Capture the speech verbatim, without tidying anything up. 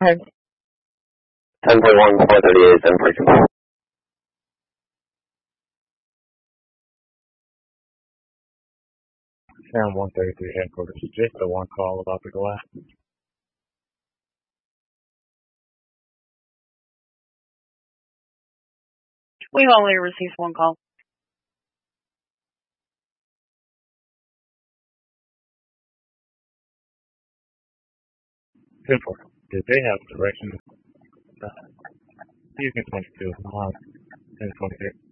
Okay. ten forty-one, four thirty-eight, seven forty-two. Sound one thirty-three headquarters. Just the one call about the glass. We've only received one call. ten four. Did they have directions? Uh, Houston twenty-two. Uh, ten twenty-three.